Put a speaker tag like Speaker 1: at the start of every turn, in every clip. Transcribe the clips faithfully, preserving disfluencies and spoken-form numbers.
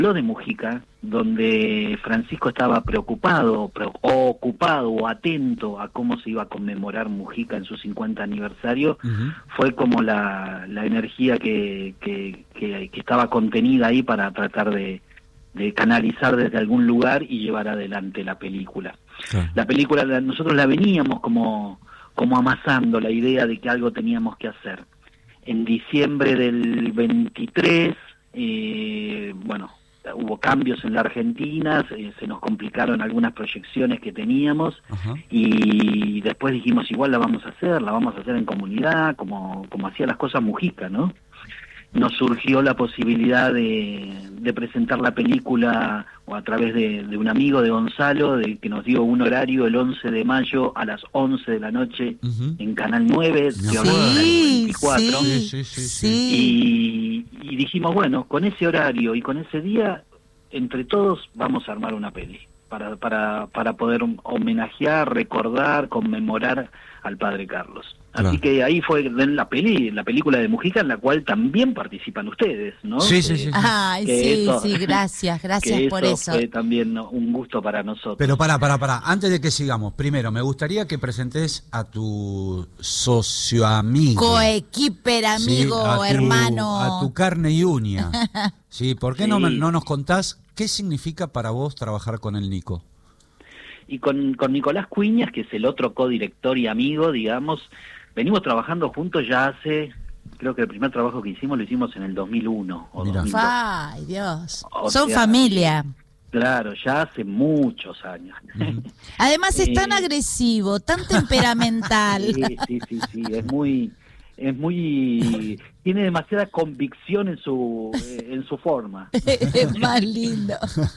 Speaker 1: habló de Mujica, donde Francisco estaba preocupado, pre- o ocupado o atento a cómo se iba a conmemorar Mujica en su cincuenta aniversario, uh-huh. fue como la, la energía que, que, que, que estaba contenida ahí para tratar de, de canalizar desde algún lugar y llevar adelante la película. Claro. La película, la, nosotros la veníamos como, como amasando la idea de que algo teníamos que hacer. En diciembre del veintitrés, eh, bueno, hubo cambios en la Argentina, se, se nos complicaron algunas proyecciones que teníamos, uh-huh. y después dijimos, igual la vamos a hacer, la vamos a hacer en comunidad, como, como hacía las cosas Mujica, ¿no? Nos surgió la posibilidad de, de presentar la película o a través de, de un amigo de Gonzalo, de que nos dio un horario el once de mayo a las once de la noche, uh-huh. en Canal nueve,
Speaker 2: sí,
Speaker 1: veinticuatro,
Speaker 2: sí, sí, sí, sí.
Speaker 1: Y, y dijimos, bueno, con ese horario y con ese día, entre todos vamos a armar una peli para, para, para poder homenajear, recordar, conmemorar al padre Carlos. Así claro. que ahí fue la peli, la película de Mujica, en la cual también participan ustedes, ¿no?
Speaker 2: Sí, sí, sí. sí.
Speaker 3: Ay, sí, eso, sí, gracias, gracias
Speaker 1: que
Speaker 3: por
Speaker 1: eso.
Speaker 3: eso.
Speaker 1: Fue también un gusto para nosotros.
Speaker 2: Pero pará, pará, pará, antes de que sigamos, primero, me gustaría que presentes a tu socio amigo.
Speaker 3: Coequiper, amigo,
Speaker 2: ¿sí? a tu,
Speaker 3: hermano.
Speaker 2: A tu carne y uña. ¿Sí? ¿Por qué sí. no, no nos contás qué significa para vos trabajar con el Nico?
Speaker 1: Y con, con Nicolás Cuiñas, que es el otro codirector y amigo, digamos, venimos trabajando juntos ya hace, creo que el primer trabajo que hicimos lo hicimos en el dos mil uno o dos mil dos.
Speaker 3: Ay, Dios.
Speaker 1: O
Speaker 3: Son
Speaker 1: sea,
Speaker 3: familia.
Speaker 1: Claro, ya hace muchos años.
Speaker 3: Uh-huh. Además es tan eh, agresivo, tan temperamental.
Speaker 1: Sí, sí, sí, sí, es muy... es muy tiene demasiada convicción en su en su forma.
Speaker 3: Es más lindo.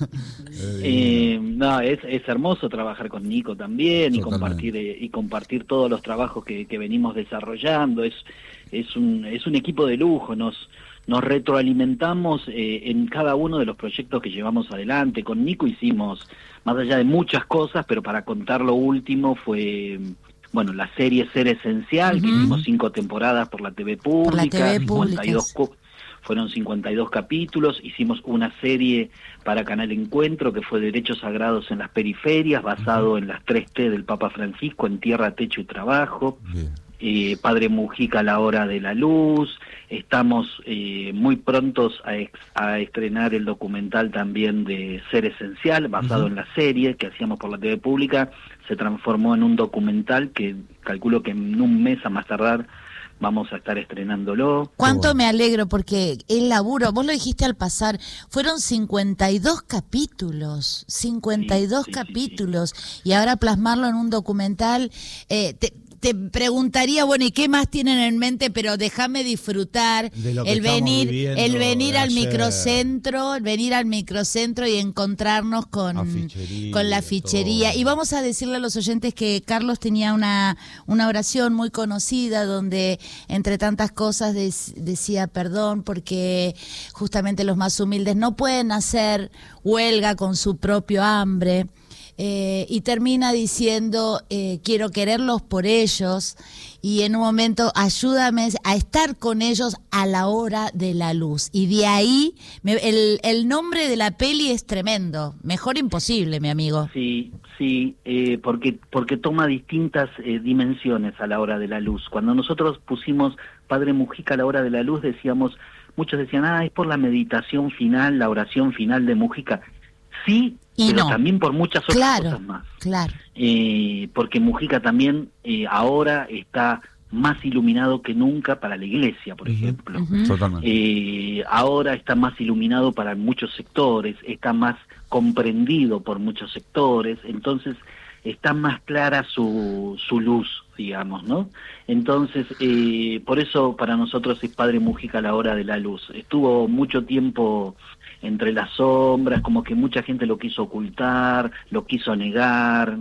Speaker 1: eh, no es es hermoso trabajar con Nico también. Totalmente. y compartir eh, y compartir todos los trabajos que, que venimos desarrollando. Es es un es un equipo de lujo. Nos nos retroalimentamos eh, en cada uno de los proyectos que llevamos adelante. Con Nico hicimos más allá de muchas cosas, pero para contar lo último fue bueno, la serie Ser Esencial, uh-huh. que hicimos cinco temporadas por la T V Pública,
Speaker 3: por la T V
Speaker 1: cincuenta y dos,
Speaker 3: Pública.
Speaker 1: Fueron cincuenta y dos capítulos, hicimos una serie para Canal Encuentro que fue Derechos Sagrados en las Periferias, basado uh-huh. en las tres T del Papa Francisco, en Tierra, Techo y Trabajo. Eh, Padre Mujica, La Hora de la Luz. Estamos eh, muy prontos a, ex, a estrenar el documental también de Ser Esencial, basado uh-huh. en la serie que hacíamos por la T V Pública. Se transformó en un documental que calculo que en un mes a más tardar vamos a estar estrenándolo.
Speaker 3: Cuánto bueno. me alegro, porque el laburo, vos lo dijiste al pasar, fueron cincuenta y dos capítulos, cincuenta y dos sí, sí, capítulos, sí, sí. y ahora plasmarlo en un documental, eh, te, te preguntaría, bueno, ¿y qué más tienen en mente? Pero déjame disfrutar el venir, el venir al ayer. microcentro, el venir al microcentro y encontrarnos con, con la fichería. Todo. Y vamos a decirle a los oyentes que Carlos tenía una, una oración muy conocida donde, entre tantas cosas, de, decía perdón porque justamente los más humildes no pueden hacer huelga con su propio hambre. Eh, y termina diciendo eh, quiero quererlos por ellos y en un momento ayúdame a estar con ellos a la hora de la luz, y de ahí me, el, el nombre de la peli es tremendo, mejor imposible, mi amigo.
Speaker 1: Sí, sí, eh, porque porque toma distintas eh, dimensiones a la hora de la luz. Cuando nosotros pusimos Padre Mujica a la hora de la luz, decíamos, muchos decían, ah, es por la meditación final, la oración final de Mujica. Sí, y pero no. también por muchas otras
Speaker 3: claro,
Speaker 1: cosas más.
Speaker 3: Claro.
Speaker 1: Eh, porque Mujica también eh, ahora está más iluminado que nunca para la iglesia, por uh-huh, ejemplo.
Speaker 2: Uh-huh. Totalmente.
Speaker 1: Eh, ahora está más iluminado para muchos sectores, está más comprendido por muchos sectores, entonces está más clara su, su luz, digamos, ¿no? Entonces, eh, por eso para nosotros es Padre Mujica a la hora de la luz. Estuvo mucho tiempo entre las sombras, como que mucha gente lo quiso ocultar, lo quiso negar,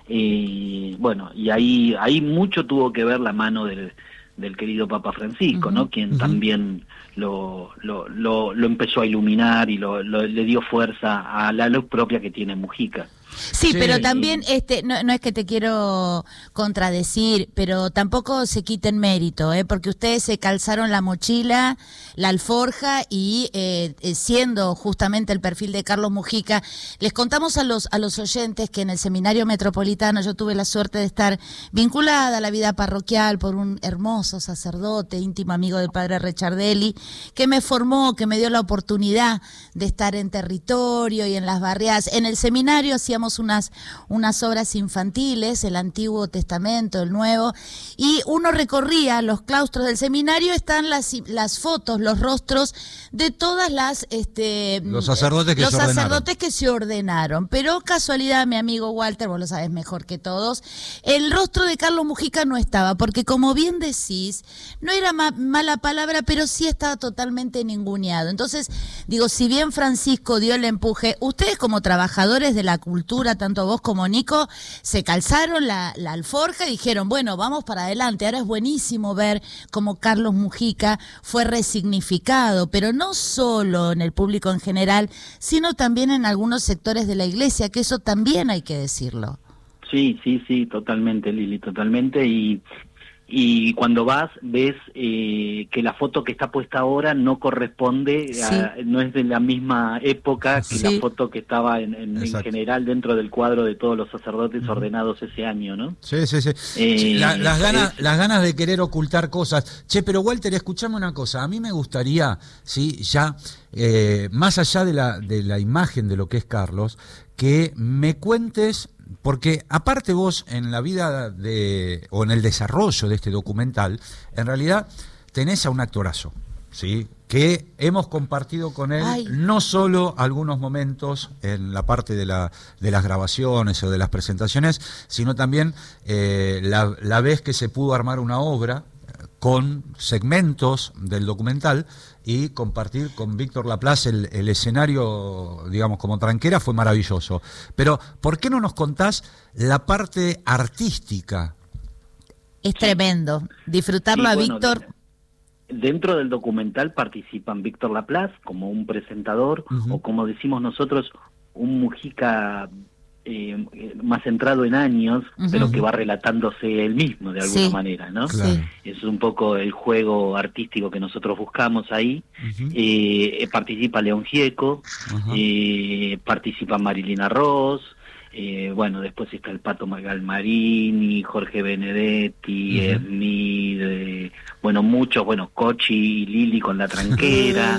Speaker 1: eh, bueno, y ahí ahí mucho tuvo que ver la mano del, del querido Papa Francisco, uh-huh, ¿no? Quien uh-huh. también lo, lo, lo, lo empezó a iluminar y lo, lo, le dio fuerza a la luz propia que tiene Mujica.
Speaker 3: Sí,
Speaker 2: Sí.
Speaker 3: pero también, este, no, no es que te quiero contradecir, pero tampoco se quiten mérito, ¿eh? Porque ustedes se calzaron la mochila, la alforja y eh, siendo justamente el perfil de Carlos Mujica, les contamos a los a los oyentes que en el Seminario Metropolitano yo tuve la suerte de estar vinculada a la vida parroquial por un hermoso sacerdote, íntimo amigo del padre Rechardelli, que me formó, que me dio la oportunidad de estar en territorio y en las barriadas. En el seminario hacíamos unas, unas obras infantiles, el Antiguo Testamento, el Nuevo, y uno recorría los claustros del seminario, están las, las fotos, los rostros de todas las... Este,
Speaker 2: los sacerdotes que
Speaker 3: los
Speaker 2: se ordenaron.
Speaker 3: sacerdotes que se ordenaron. Pero casualidad, mi amigo Walter, vos lo sabes mejor que todos, el rostro de Carlos Mujica no estaba, porque como bien decís, no era ma- mala palabra, pero sí estaba totalmente ninguneado. Entonces, digo, si bien Francisco dio el empuje, ustedes como trabajadores de la cultura, tanto vos como Nico, se calzaron la, la alforja y dijeron, bueno, vamos para adelante. Ahora es buenísimo ver cómo Carlos Mujica fue resignificado, pero no solo en el público en general, sino también en algunos sectores de la iglesia, que eso también hay que decirlo.
Speaker 1: Sí, sí, sí, totalmente, Lili, totalmente. Y, y cuando vas, ves eh, que la foto que está puesta ahora no corresponde,
Speaker 3: Sí.
Speaker 1: a, no es de la misma época que
Speaker 3: Sí.
Speaker 1: la foto que estaba en, en, en general dentro del cuadro de todos los sacerdotes uh-huh. ordenados ese año, ¿no?
Speaker 2: Sí, sí, sí.
Speaker 1: Eh,
Speaker 2: sí la, las, ganas,
Speaker 1: es...
Speaker 2: las ganas de querer ocultar cosas. Che, pero Walter, escuchame una cosa. A mí me gustaría, sí, ya, eh, más allá de la, de la imagen de lo que es Carlos, que me cuentes... Porque aparte vos en la vida de o en el desarrollo de este documental, en realidad tenés a un actorazo, ¿sí? Que hemos compartido con él Ay. no solo algunos momentos en la parte de la de las grabaciones o de las presentaciones, sino también eh, la, la vez que se pudo armar una obra con segmentos del documental y compartir con Víctor Laplace el, el escenario, digamos, como tranquera, fue maravilloso. Pero, ¿por qué no nos contás la parte artística?
Speaker 3: Es tremendo. Disfrutarlo sí, a bueno, Víctor.
Speaker 1: Dentro del documental participan Víctor Laplace como un presentador, uh-huh. o como decimos nosotros, un Mujica eh, más centrado en años, uh-huh. pero que va relatándose él mismo de alguna sí. manera, ¿no?
Speaker 3: Claro.
Speaker 1: Es un poco el juego artístico que nosotros buscamos ahí. Uh-huh. Eh, participa León Gieco, uh-huh. eh, participa Marilina Ross, eh, bueno, después está el Pato Galmarini, Jorge Benedetti, uh-huh. Esmid, eh, bueno, muchos, bueno, Cochi y Lili con La Tranquera.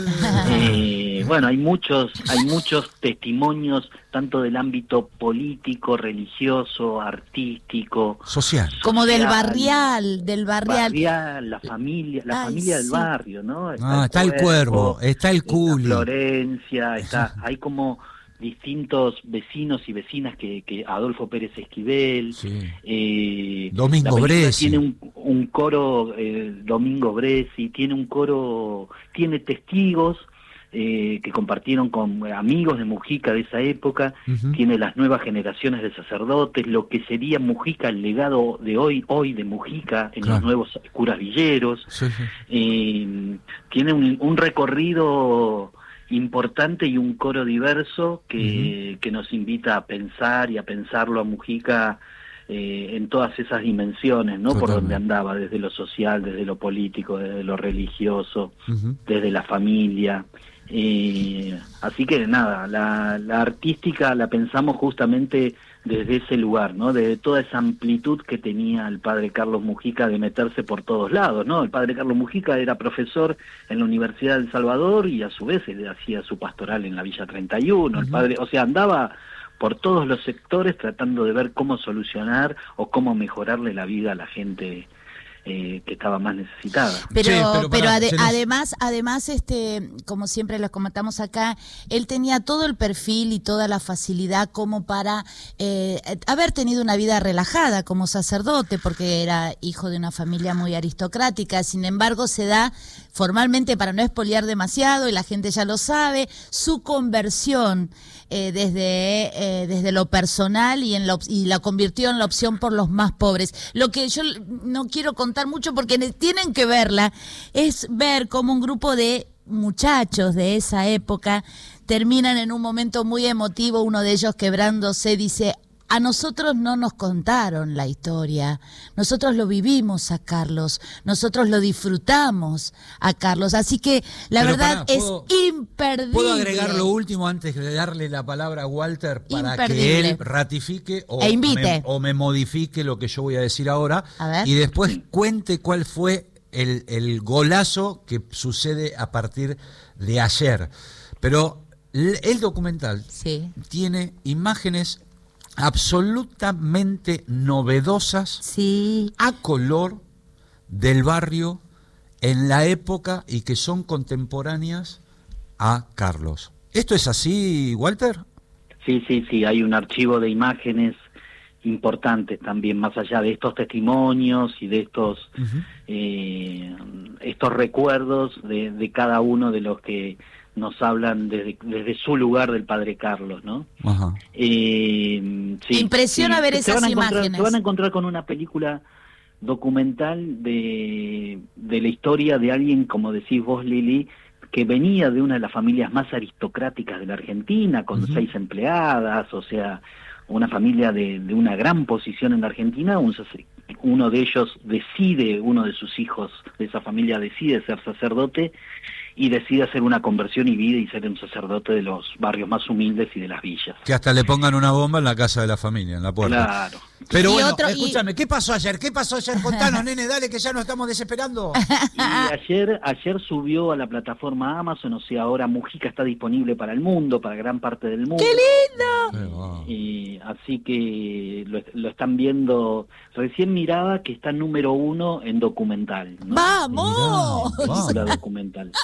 Speaker 1: eh, bueno, hay muchos, hay muchos testimonios, tanto del ámbito político, religioso, artístico,
Speaker 2: social,
Speaker 1: social
Speaker 3: como del barrial, del barrial,
Speaker 1: barrial la familia, la Ay, familia sí. del barrio, ¿no?
Speaker 2: Está, ah, está el cuervo, está el culi,
Speaker 1: está Florencia, está, hay como distintos vecinos y vecinas que, que Adolfo Pérez Esquivel,
Speaker 2: sí.
Speaker 1: eh,
Speaker 2: Domingo Bresi,
Speaker 1: tiene un, un coro, eh, Domingo Bresi, tiene un coro, tiene testigos eh, que compartieron con amigos de Mujica de esa época, uh-huh. tiene las nuevas generaciones de sacerdotes, lo que sería Mujica, el legado de hoy, hoy de Mujica en claro. los nuevos curas villeros,
Speaker 2: sí, sí.
Speaker 1: Eh, tiene un, un recorrido importante y un coro diverso que, uh-huh. que nos invita a pensar y a pensarlo a Mujica eh, en todas esas dimensiones, ¿no? Totalmente. Por donde andaba, desde lo social, desde lo político, desde lo religioso, uh-huh. desde la familia. Eh, así que nada, la, la artística la pensamos justamente desde ese lugar, ¿no? Desde toda esa amplitud que tenía el padre Carlos Mujica de meterse por todos lados, ¿no? El padre Carlos Mujica era profesor en la Universidad del Salvador y a su vez él hacía su pastoral en la Villa treinta y uno, uh-huh. el padre, o sea, andaba por todos los sectores tratando de ver cómo solucionar o cómo mejorarle la vida a la gente Eh, que estaba más necesitada.
Speaker 3: Pero,
Speaker 2: sí, pero,
Speaker 3: pero
Speaker 2: para,
Speaker 3: ade-
Speaker 2: nos...
Speaker 3: además, además, este, como siempre lo comentamos acá, él tenía todo el perfil y toda la facilidad como para eh, haber tenido una vida relajada como sacerdote, porque era hijo de una familia muy aristocrática. Sin embargo, se da formalmente, para no espoliar demasiado, y la gente ya lo sabe, su conversión eh, desde eh, desde lo personal y en lo, y la convirtió en la opción por los más pobres. Lo que yo no quiero contar mucho porque tienen que verla, es ver cómo un grupo de muchachos de esa época terminan en un momento muy emotivo, uno de ellos quebrándose, dice: a nosotros no nos contaron la historia, nosotros lo vivimos a Carlos, nosotros lo disfrutamos a Carlos, así que la
Speaker 2: Pero
Speaker 3: verdad
Speaker 2: pará,
Speaker 3: es
Speaker 2: ¿puedo,
Speaker 3: imperdible.
Speaker 2: ¿Puedo agregar lo último antes de darle la palabra a Walter para
Speaker 3: Imperdible.
Speaker 2: que él ratifique o,
Speaker 3: E invite.
Speaker 2: me, o me modifique lo que yo voy a decir ahora
Speaker 3: A ver.
Speaker 2: y después cuente cuál fue el, el golazo que sucede a partir de ayer? Pero el, el documental
Speaker 3: Sí.
Speaker 2: tiene imágenes absolutamente novedosas,
Speaker 3: Sí.
Speaker 2: a color, del barrio en la época y que son contemporáneas a Carlos. ¿Esto es así, Walter?
Speaker 1: Sí, sí, sí, hay un archivo de imágenes importantes también, más allá de estos testimonios y de estos
Speaker 2: Uh-huh.
Speaker 1: eh, estos recuerdos de, de cada uno de los que nos hablan desde, desde su lugar del padre Carlos, ¿no?
Speaker 2: Ajá.
Speaker 1: Eh, sí,
Speaker 3: Impresiona
Speaker 1: sí.
Speaker 3: ver
Speaker 1: Se
Speaker 3: esas
Speaker 1: van a encontrar-
Speaker 3: imágenes.
Speaker 1: Se van a encontrar con una película documental de, de la historia de alguien, como decís vos, Lili, que venía de una de las familias más aristocráticas de la Argentina, con
Speaker 2: Ujú.
Speaker 1: seis empleadas, o sea, una familia de, de una gran posición en la Argentina. Un sac- uno de ellos decide, uno de sus hijos de esa familia decide ser sacerdote y decide hacer una conversión y vida y ser un sacerdote de los barrios más humildes y de las villas.
Speaker 2: Que hasta le pongan una bomba en la casa de la familia, en la puerta.
Speaker 1: Claro.
Speaker 2: Pero
Speaker 3: Y
Speaker 2: bueno,
Speaker 3: otro- y-
Speaker 2: escúchame, ¿qué pasó ayer? ¿Qué pasó ayer? Contanos, nene, dale, que ya nos estamos desesperando.
Speaker 1: Y ayer, ayer subió a la plataforma Amazon, o sea, ahora Mujica está disponible para el mundo, para gran parte del mundo.
Speaker 3: ¡Qué lindo!
Speaker 2: Eh, wow.
Speaker 1: Y así que lo, lo están viendo. Recién miraba que está número uno en documental, ¿no?
Speaker 3: ¡Vamos!
Speaker 2: Mirá, vamos.
Speaker 1: Película documental.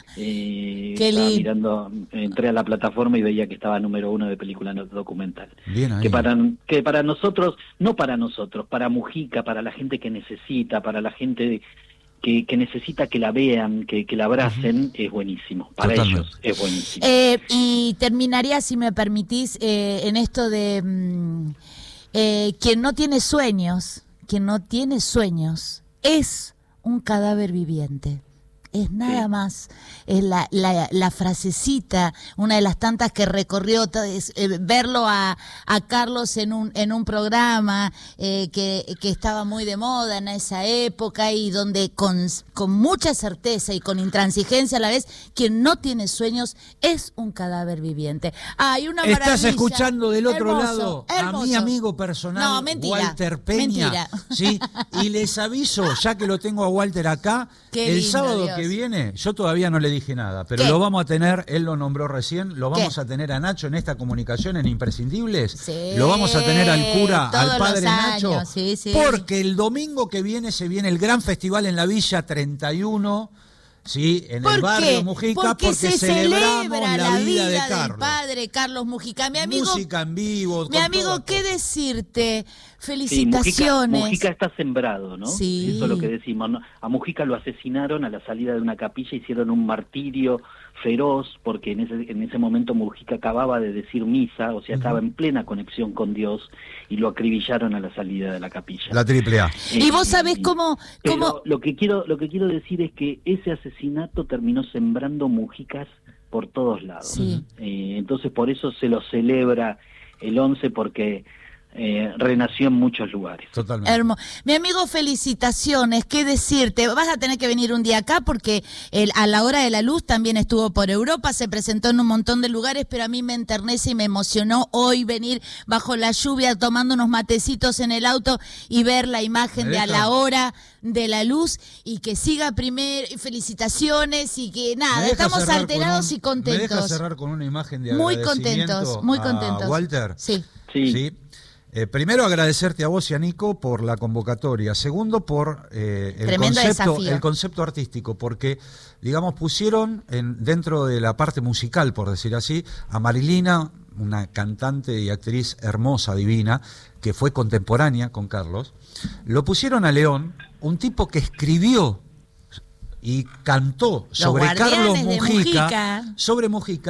Speaker 1: Eh,
Speaker 3: Qué
Speaker 1: estaba
Speaker 3: lindo.
Speaker 1: mirando, entré a la plataforma y veía que estaba número uno de película no- documental.
Speaker 2: Bien ahí.
Speaker 1: Que para, que para nosotros, no para nosotros, para Mujica, para la gente que necesita, para la gente que, que necesita que la vean, que, que la abracen, es buenísimo. Para
Speaker 2: Totalmente.
Speaker 1: ellos es buenísimo.
Speaker 3: Eh, y terminaría, si me permitís, eh, en esto de mm, eh, quien no tiene sueños, quien no tiene sueños, es un cadáver viviente. Es nada
Speaker 1: Sí.
Speaker 3: más, es la, la, la frasecita, una de las tantas que recorrió, to- es, eh, verlo a, a Carlos en un en un programa eh, que, que estaba muy de moda en esa época y donde con, con mucha certeza y con intransigencia a la vez, quien no tiene sueños es un cadáver viviente. Hay una
Speaker 2: Estás
Speaker 3: maravilla.
Speaker 2: escuchando del otro
Speaker 3: Hermoso,
Speaker 2: lado a
Speaker 3: hermoso.
Speaker 2: mi amigo personal,
Speaker 3: No, mentira,
Speaker 2: Walter Peña.
Speaker 3: mentira.
Speaker 2: ¿Sí? Y les aviso, ya que lo tengo a Walter acá,
Speaker 3: Qué
Speaker 2: el
Speaker 3: lindo,
Speaker 2: sábado
Speaker 3: Dios.
Speaker 2: que viene, yo todavía no le dije nada, pero
Speaker 3: ¿Qué?
Speaker 2: lo vamos a tener, él lo nombró recién, lo vamos
Speaker 3: ¿Qué?
Speaker 2: a tener a Nacho en esta comunicación en Imprescindibles.
Speaker 3: Sí,
Speaker 2: Lo vamos a tener al cura,
Speaker 3: todos
Speaker 2: al padre
Speaker 3: los años,
Speaker 2: Nacho,
Speaker 3: sí, sí.
Speaker 2: porque el domingo que viene se viene el gran festival en la Villa treinta y uno. Sí, en
Speaker 3: ¿Por
Speaker 2: el barrio
Speaker 3: qué?
Speaker 2: Mujica,
Speaker 3: porque,
Speaker 2: porque,
Speaker 3: se
Speaker 2: celebramos
Speaker 3: celebra
Speaker 2: la vida, de
Speaker 3: del
Speaker 2: Carlos.
Speaker 3: padre Carlos Mujica. Mi amigo,
Speaker 2: Música en vivo.
Speaker 3: mi
Speaker 2: con
Speaker 3: amigo,
Speaker 2: toda
Speaker 3: ¿qué
Speaker 2: cosa.
Speaker 3: decirte?
Speaker 1: Sí, Mujica,
Speaker 3: Felicitaciones.
Speaker 1: Mujica está sembrado, ¿no?
Speaker 3: Sí.
Speaker 1: Eso es lo que decimos, ¿no? A Mujica lo asesinaron a la salida de una capilla, hicieron un martirio feroz, porque en ese, en ese momento Mujica acababa de decir misa, o sea, estaba en plena conexión con Dios, y lo acribillaron a la salida de la capilla.
Speaker 2: La triple A.
Speaker 3: Y vos
Speaker 1: Eh,
Speaker 3: sabés cómo,
Speaker 1: pero
Speaker 3: cómo
Speaker 1: lo que quiero lo que quiero decir es que ese asesinato terminó sembrando Mujicas por todos lados.
Speaker 3: Sí.
Speaker 1: Eh, entonces por eso se lo celebra el once, porque eh, renació en muchos lugares.
Speaker 2: Totalmente.
Speaker 3: hermoso. Mi amigo, felicitaciones, qué decirte. Vas a tener que venir un día acá porque el, a la hora de la luz también estuvo por Europa, se presentó en un montón de lugares, pero a mí me enternece y me emocionó hoy venir bajo la lluvia tomando unos matecitos en el auto y ver la imagen
Speaker 2: ¿Me
Speaker 3: de a
Speaker 2: deja?
Speaker 3: la hora de la luz y que siga primero, felicitaciones y que
Speaker 2: ¿Me
Speaker 3: nada,
Speaker 2: deja
Speaker 3: estamos
Speaker 2: cerrar
Speaker 3: alterados
Speaker 2: con un-
Speaker 3: y contentos.
Speaker 2: ¿Me deja cerrar con una imagen de
Speaker 3: Muy
Speaker 2: agradecimiento
Speaker 3: contentos, muy
Speaker 2: a
Speaker 3: contentos.
Speaker 2: Walter?
Speaker 3: Sí.
Speaker 1: Sí.
Speaker 2: Sí. Eh, primero agradecerte a vos y a Nico por la convocatoria. Segundo por eh, el
Speaker 3: Tremendo
Speaker 2: concepto,
Speaker 3: desafío.
Speaker 2: el concepto artístico, porque digamos pusieron en, dentro de la parte musical, por decir así, a Marilina, una cantante y actriz hermosa, divina, que fue contemporánea con Carlos. Lo pusieron a León, un tipo que escribió y cantó sobre
Speaker 3: Guardianes
Speaker 2: Carlos
Speaker 3: de
Speaker 2: Mujica,
Speaker 3: Mujica.
Speaker 2: sobre Mujica,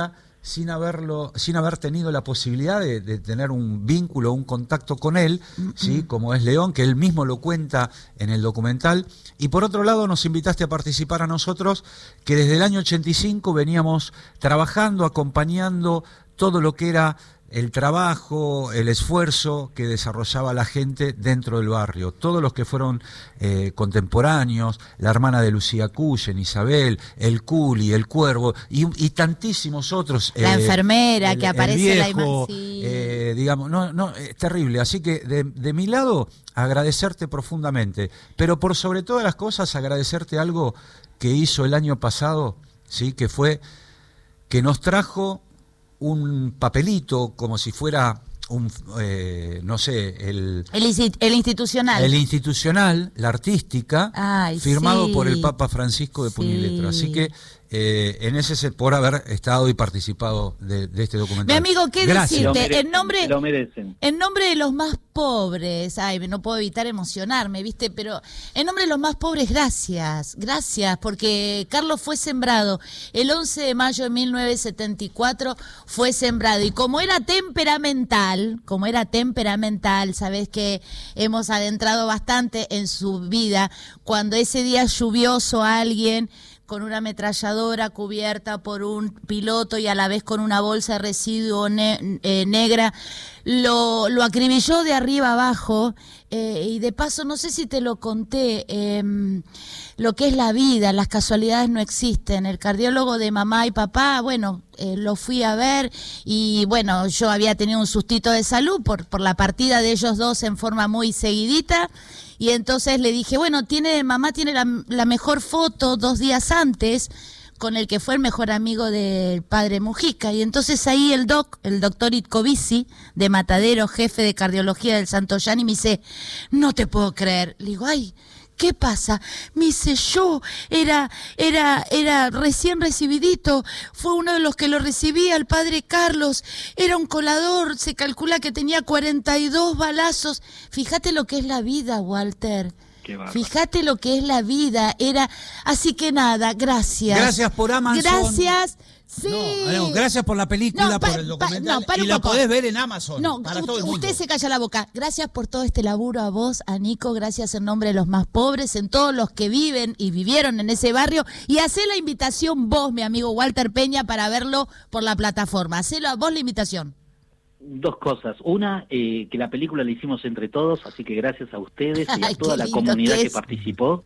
Speaker 2: sin haberlo, sin haber tenido la posibilidad de, de tener un vínculo, un contacto con él, mm-hmm. ¿sí? Como es León, que él mismo lo cuenta en el documental. Y por otro lado nos invitaste a participar a nosotros, que desde el año ochenta y cinco veníamos trabajando, acompañando todo lo que era el trabajo, el esfuerzo que desarrollaba la gente dentro del barrio. Todos los que fueron eh, contemporáneos, la hermana de Lucía Cuyen, Isabel, el Culi, el Cuervo y, y tantísimos otros.
Speaker 3: La eh, enfermera
Speaker 2: el,
Speaker 3: que aparece
Speaker 2: el
Speaker 3: la
Speaker 2: viejo,
Speaker 3: imagen. Sí.
Speaker 2: Eh, digamos, no, no, es terrible. Así que de, de mi lado, agradecerte profundamente. Pero por sobre todas las cosas, agradecerte algo que hizo el año pasado, ¿sí? Que fue que nos trajo un papelito como si fuera un, eh, no sé, el...
Speaker 3: El, el institucional.
Speaker 2: El institucional, la artística,
Speaker 3: Ay,
Speaker 2: firmado
Speaker 3: sí.
Speaker 2: por el Papa Francisco de
Speaker 3: sí.
Speaker 2: Puño y Letra. Así que eh, en ese por haber estado y participado de, de este documental.
Speaker 3: Mi amigo, ¿qué
Speaker 2: Gracias.
Speaker 3: decirte?
Speaker 1: Lo merecen,
Speaker 3: en nombre,
Speaker 1: lo merecen.
Speaker 3: En nombre de los más pobres, ay, no puedo evitar emocionarme, ¿viste? Pero en nombre de los más pobres, gracias, gracias, porque Carlos fue sembrado el once de mayo de mil novecientos setenta y cuatro, fue sembrado, y como era temperamental, como era temperamental, sabés que hemos adentrado bastante en su vida, cuando ese día lluvioso alguien con una ametralladora cubierta por un piloto y a la vez con una bolsa de residuo ne eh, negra, lo, lo acribilló de arriba abajo, eh, y de paso, no sé si te lo conté, eh, lo que es la vida, las casualidades no existen. El cardiólogo de mamá y papá, bueno, eh, lo fui a ver y bueno, yo había tenido un sustito de salud por, por la partida de ellos dos en forma muy seguidita. Y entonces le dije, bueno, tiene mamá tiene la, la mejor foto dos días antes con el que fue el mejor amigo del padre Mujica. Y entonces ahí el doc, el doctor Itcovici, de Matadero, jefe de cardiología del Santo Yani, me dice, no te puedo creer. Le digo, ay, ¿qué pasa? Me dice, yo era, era, era recién recibidito, fue uno de los que lo recibía, el padre Carlos, era un colador, se calcula que tenía cuarenta y dos balazos. Fíjate lo que es la vida, Walter. Fíjate lo que es la vida. Era, así que nada, gracias.
Speaker 2: Gracias por Amazon.
Speaker 3: Gracias. Sí.
Speaker 2: No, no, gracias por la película,
Speaker 3: no, pa,
Speaker 2: por el documental.
Speaker 3: Pa, no,
Speaker 2: y lo podés ver en Amazon.
Speaker 3: No,
Speaker 2: para todo el mundo.
Speaker 3: Usted se calla la boca. Gracias por todo este laburo a vos, a Nico. Gracias en nombre de los más pobres, en todos los que viven y vivieron en ese barrio. Y hacé la invitación vos, mi amigo Walter Peña, para verlo por la plataforma. Hacelo a vos la invitación.
Speaker 1: Dos cosas. Una, eh, que la película la hicimos entre todos, así que gracias a ustedes y a
Speaker 3: Ay,
Speaker 1: toda la
Speaker 3: lindo
Speaker 1: comunidad
Speaker 3: que
Speaker 1: que
Speaker 3: es.
Speaker 1: participó.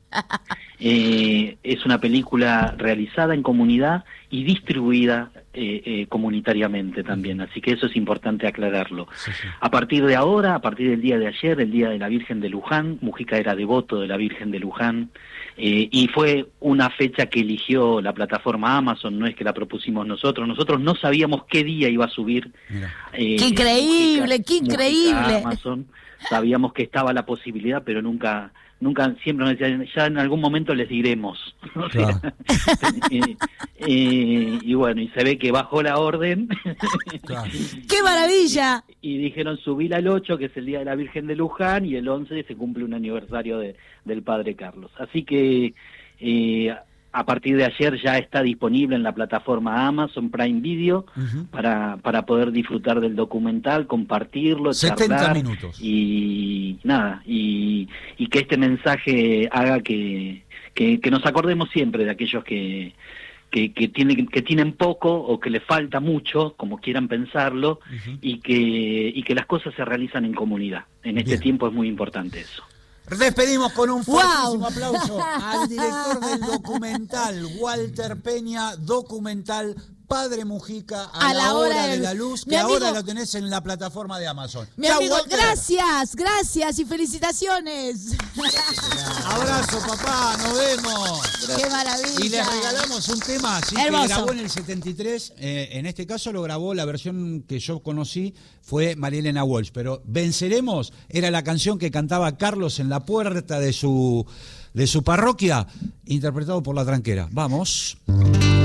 Speaker 1: Eh, es una película realizada en comunidad y distribuida eh, eh, comunitariamente también, así que eso es importante aclararlo. Sí, sí. A partir de ahora, a partir del día de ayer, el día de la Virgen de Luján, Mujica era devoto de la Virgen de Luján, eh, y fue una fecha que eligió la plataforma Amazon, no es que la propusimos nosotros, nosotros no sabíamos qué día iba a subir.
Speaker 3: Eh, ¡Qué increíble, Mujica, qué increíble!
Speaker 1: Amazon, sabíamos que estaba la posibilidad, pero nunca... Nunca, siempre nos decían, ya en algún momento les diremos. O sea, claro. eh, eh, y bueno, y se ve que bajó la orden.
Speaker 2: Claro.
Speaker 3: ¡Qué maravilla!
Speaker 1: Y, y dijeron, subir al ocho, que es el Día de la Virgen de Luján, y el once se cumple un aniversario de, del Padre Carlos. Así que eh, a partir de ayer ya está disponible en la plataforma Amazon Prime Video, uh-huh. para, para poder disfrutar del documental, compartirlo,
Speaker 2: setenta
Speaker 1: charlar,
Speaker 2: minutos.
Speaker 1: Y nada, y, y que este mensaje haga que, que, que nos acordemos siempre de aquellos que, que, que, tienen, que tienen poco o que les falta mucho, como quieran pensarlo, uh-huh. y, que, y que las cosas se realizan en comunidad. En este Bien. tiempo es muy importante eso.
Speaker 2: Despedimos con un fuertísimo wow. aplauso al director del documental, Walter Peña, documental Padre Mujica a, a la, la hora, hora de la luz, que amigo, ahora lo tenés en la plataforma de Amazon.
Speaker 3: Mi Chau, amigo, Walter. Gracias, gracias y felicitaciones.
Speaker 2: Abrazo, papá, nos vemos.
Speaker 3: Gracias. Qué maravilla.
Speaker 2: Y les regalamos un tema, sí, que grabó en el setenta y tres, eh, en este caso lo grabó, la versión que yo conocí fue María Elena Walsh, pero Venceremos era la canción que cantaba Carlos en la puerta de su, de su parroquia, interpretado por La Tranquera. Vamos.